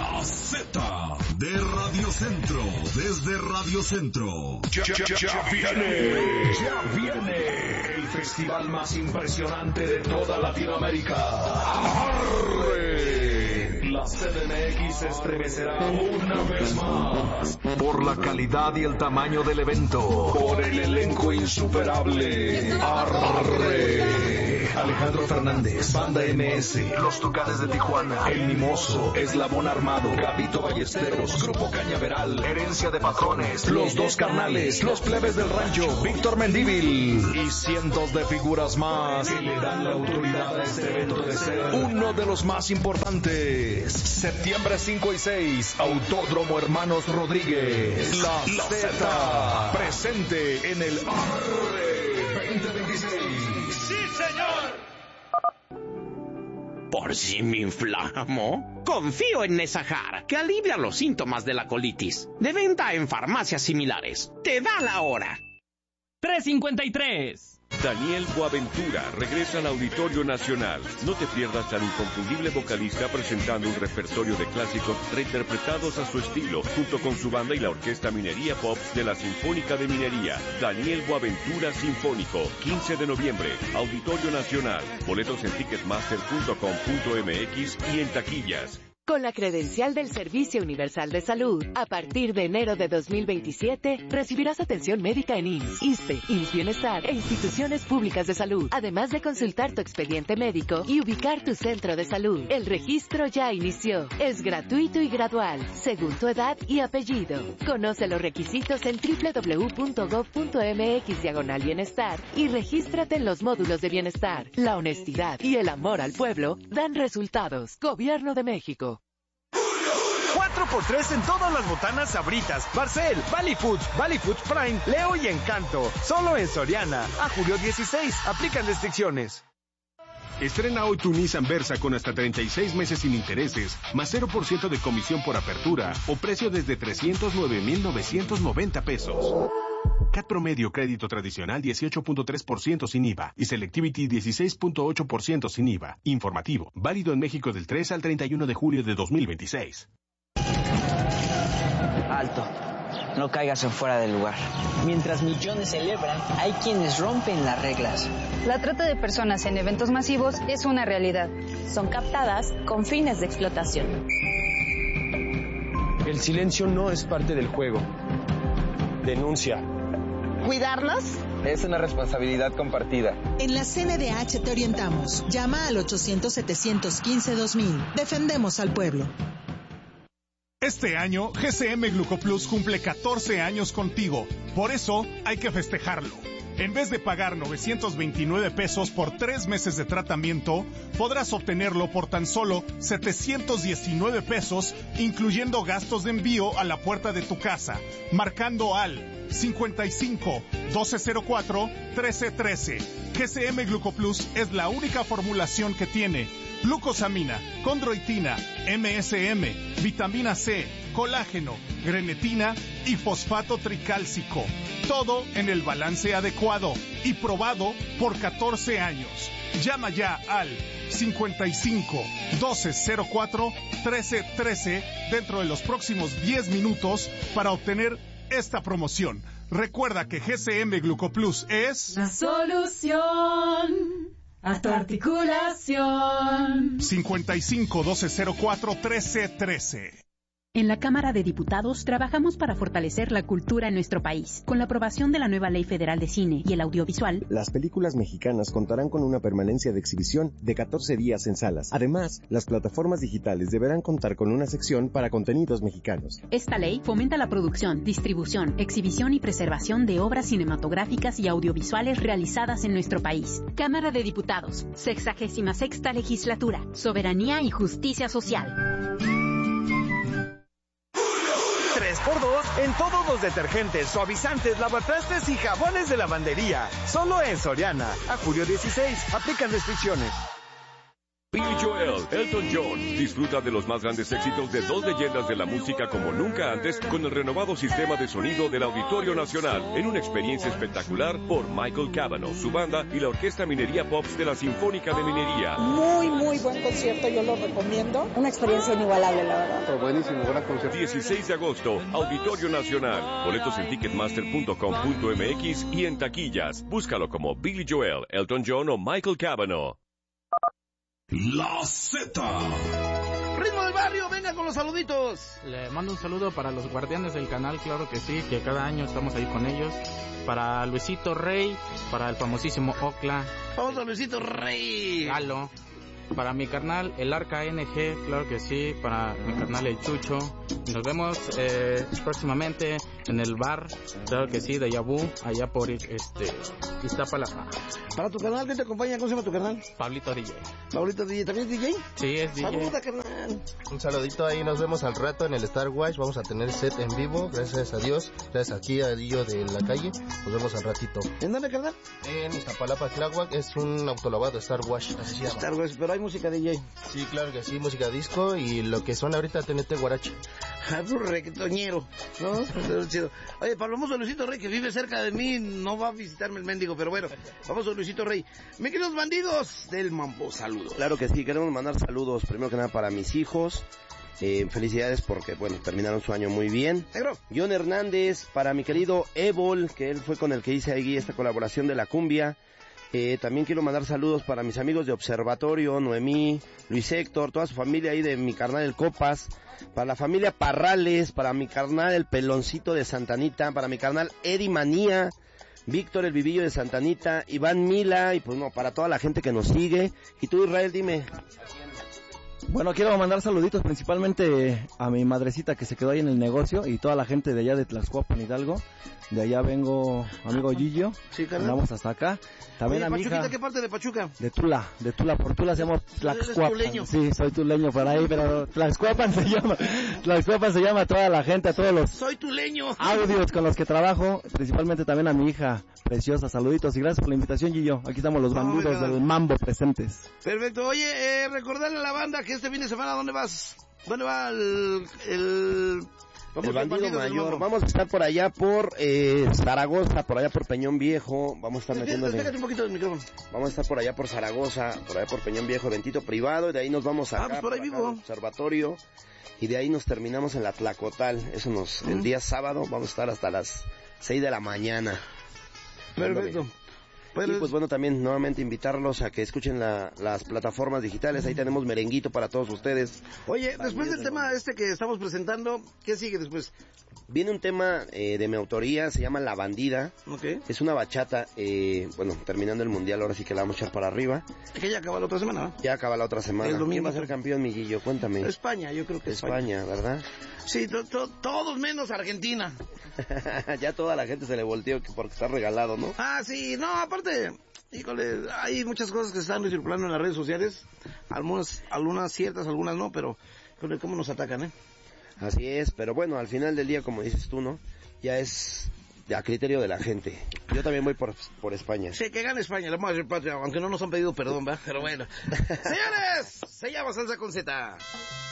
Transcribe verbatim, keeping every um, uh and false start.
La Z de Radio Centro, desde Radio Centro. Ya, ya, ya, ya viene, ya viene el festival más impresionante de toda Latinoamérica. ¡Arre! La C D M X se estremecerá una vez más. Por la calidad y el tamaño del evento. Por el elenco insuperable. ¡Arre! Alejandro Fernández, Banda M S, Los Tucanes de Tijuana, El Mimoso, Eslabón Armado, Gabito Ballesteros, Grupo Cañaveral, Herencia de Patrones, Los Dos Carnales, Los Plebes del Rancho, Víctor Mendívil y cientos de figuras más que le dan la autoridad a este evento de ser uno de los más importantes. Septiembre cinco y seis, Autódromo Hermanos Rodríguez. La, la Z, presente en el Arre veinte veintiséis. ¡Sí, señor! ¿Por si me inflamo? Confío en Nesajar, que alivia los síntomas de la colitis. De venta en farmacias similares. ¡Te da la hora! tres cincuenta y tres. Daniel Boaventura regresa al Auditorio Nacional. No te pierdas al inconfundible vocalista presentando un repertorio de clásicos reinterpretados a su estilo, junto con su banda y la Orquesta Minería Pop de la Sinfónica de Minería. Daniel Boaventura Sinfónico, quince de noviembre, Auditorio Nacional. Boletos en ticketmaster punto com punto m x y en taquillas. Con la credencial del Servicio Universal de Salud, a partir de enero de dos mil veintisiete, recibirás atención médica en I M S S, ISSSTE, I M S S Bienestar e instituciones públicas de salud, además de consultar tu expediente médico y ubicar tu centro de salud. El registro ya inició. Es gratuito y gradual, según tu edad y apellido. Conoce los requisitos en doble u doble u doble u punto gov punto m x diagonal bienestar y regístrate en los módulos de bienestar. La honestidad y el amor al pueblo dan resultados. Gobierno de México. cuatro por tres en todas las botanas Sabritas, Barcel, Valley Foods, Valley Foods Prime, Leo y Encanto. Solo en Soriana. A julio dieciséis. Aplican restricciones. Estrena hoy tu Nissan Versa con hasta treinta y seis meses sin intereses, más cero por ciento de comisión por apertura o precio desde trescientos nueve mil novecientos noventa pesos. C A T promedio crédito tradicional dieciocho punto tres por ciento sin I V A y Selectivity dieciséis punto ocho por ciento sin I V A. Informativo, válido en México del tres al treinta y uno de julio de dos mil veintiséis. Alto, no caigas en fuera del lugar. Mientras millones celebran, hay quienes rompen las reglas. La trata de personas en eventos masivos es una realidad. Son captadas con fines de explotación. El silencio no es parte del juego. Denuncia. ¿Cuidarnos? Es una responsabilidad compartida. En la C N D H te orientamos. Llama al ochocientos, setecientos quince, dos mil. Defendemos al pueblo. Este año, G C M Glucoplus cumple catorce años contigo. Por eso, hay que festejarlo. En vez de pagar novecientos veintinueve pesos por tres meses de tratamiento, podrás obtenerlo por tan solo setecientos diecinueve pesos, incluyendo gastos de envío a la puerta de tu casa, marcando al cincuenta y cinco, doce cero cuatro, trece trece. G C M Glucoplus es la única formulación que tiene glucosamina, condroitina, M S M, vitamina C, colágeno, grenetina y fosfato tricálcico. Todo en el balance adecuado y probado por catorce años. Llama ya al cincuenta y cinco, doce cero cuatro, trece trece dentro de los próximos diez minutos para obtener esta promoción. Recuerda que G C M Glucoplus es la solución a tu articulación. cincuenta y cinco, doce cero cuatro, trece trece. En la Cámara de Diputados trabajamos para fortalecer la cultura en nuestro país. Con la aprobación de la nueva Ley Federal de Cine y el Audiovisual, las películas mexicanas contarán con una permanencia de exhibición de catorce días en salas. Además, las plataformas digitales deberán contar con una sección para contenidos mexicanos. Esta ley fomenta la producción, distribución, exhibición y preservación de obras cinematográficas y audiovisuales realizadas en nuestro país. Cámara de Diputados, sexagésima sexta legislatura, soberanía y justicia social. tres por dos en todos los detergentes, suavizantes, lavatrastes y jabones de lavandería. Solo en Soriana. A julio dieciséis. Aplican restricciones. Billy Joel, Elton John. Disfruta de los más grandes éxitos de dos leyendas de la música como nunca antes con el renovado sistema de sonido del Auditorio Nacional en una experiencia espectacular por Michael Cavanaugh, su banda y la Orquesta Minería Pops de la Sinfónica de Minería. Muy, muy buen concierto, yo lo recomiendo. Una experiencia inigualable, la verdad. Buenísimo, gran concierto. dieciséis de agosto, Auditorio Nacional. Boletos en ticketmaster punto com punto m x y en taquillas. Búscalo como Billy Joel, Elton John o Michael Cavanaugh. La Z. Ritmo del barrio, venga con los saluditos. Le mando un saludo para los guardianes del canal, claro que sí, que cada año estamos ahí con ellos. Para Luisito Rey, para el famosísimo Ocla. Vamos a Luisito Rey. Galo. Para mi carnal, el Arca N G, claro que sí. Para mi carnal, el Chucho. Nos vemos eh, próximamente en el bar, claro que sí, de Yabú, allá por este Iztapalapa. Para tu canal, ¿qué te acompaña? ¿Cómo se llama tu canal? Pablito D J. Pablito D J, ¿también es D J? Sí, es D J. Saluda, carnal. Un saludito ahí, nos vemos al rato en el Star Wars. Vamos a tener set en vivo, gracias a Dios. Gracias aquí a Dillo de la calle. Nos vemos al ratito. ¿En dónde, carnal? En Iztapalapa, Tláhuac. Es un autolavado Star Wars, así se llama. Star Wars, pero hay música D J. Sí, claro que sí, música disco y lo que suena ahorita T N T Guarache. Reggaetoñero, ¿no? Pero chido. Oye, Pablo, vamos a Luisito Rey, que vive cerca de mí, no va a visitarme el mendigo, pero bueno, vamos a Luisito Rey. Me queridos bandidos del Mambo, saludos. Claro que sí, queremos mandar saludos, primero que nada para mis hijos, eh, felicidades porque, bueno, terminaron su año muy bien. Negro. John Hernández, para mi querido Evol, que él fue con el que hice ahí esta colaboración de la cumbia. Eh, también quiero mandar saludos para mis amigos de Observatorio, Noemí, Luis Héctor, toda su familia ahí de mi carnal el Copas, para la familia Parrales, para mi carnal el Peloncito de Santanita, para mi carnal Eddie Manía, Víctor el Vivillo de Santanita, Iván Mila y pues no, para toda la gente que nos sigue. Y tú, Israel, dime. Bueno, quiero mandar saluditos principalmente a mi madrecita que se quedó ahí en el negocio y toda la gente de allá de Tlaxcuapan, Hidalgo. De allá vengo, amigo Gillo. Sí, carnal. Vamos hasta acá. También Oye, a mi Pachuquita, hija. ¿qué parte de Pachuca? De Tula, de Tula, por Tula se llama Tlaxcuapan. tuleño. Sí, soy tuleño por ahí, pero Tlaxcuapan se llama, Tlaxcuapan se llama a toda la gente, a todos los Soy tuleño. audios con los que trabajo, principalmente también a mi hija preciosa. Saluditos y gracias por la invitación, Gillo. Aquí estamos los bandidos no, del Mambo presentes. Perfecto. Oye, eh, recordarle a la banda que este fin de semana, ¿dónde vas? ¿Dónde va el... el... El bandido mayor, vamos a estar por allá por eh, Zaragoza, por allá por Peñón Viejo, vamos a estar metiéndole... Déjate un poquito del micrófono. Vamos a estar por allá por Zaragoza, por allá por Peñón Viejo, eventito privado, y de ahí nos vamos a ah, pues por ahí vivo. Observatorio, y de ahí nos terminamos en la Tlacotal, eso nos, mm. el día sábado, vamos a estar hasta las seis de la mañana. Perfecto. Pero... Y pues bueno, también nuevamente invitarlos a que escuchen la, las plataformas digitales, ahí tenemos merenguito para todos ustedes. Oye, también después del tema este que estamos presentando, ¿qué sigue después? Viene un tema eh, de mi autoría, se llama La Bandida. Okay. Es una bachata, eh, bueno, terminando el mundial, ahora sí que la vamos a echar para arriba. Que ya acaba la otra semana, ¿no? Ya acaba la otra semana. El domingo. ¿Quién va a ser campeón, mi Guillo? Cuéntame. España, yo creo que España. España, ¿verdad? Sí, to, to, todos menos Argentina. Ya toda la gente se le volteó porque está regalado, ¿no? Ah, sí, no, aparte... Híjole, hay muchas cosas que se están circulando en las redes sociales, algunas, algunas ciertas, algunas no, pero híjole, cómo nos atacan, ¿eh? Así es, pero bueno, al final del día, como dices tú, ¿no? Ya es a criterio de la gente. Yo también voy por, por España. Sí, que gane España, le vamos a decir patria, aunque no nos han pedido perdón, ¿verdad? Pero bueno. Señores, se llama Salsa con Z.